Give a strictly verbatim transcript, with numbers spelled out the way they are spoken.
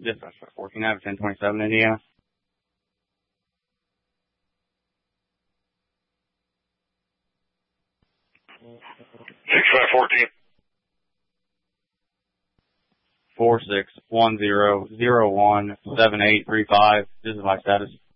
Dispatch five fourteen out of ten twenty-seven, Indiana. six five fourteen. four six one zero zero one seven eight three five. This is my status.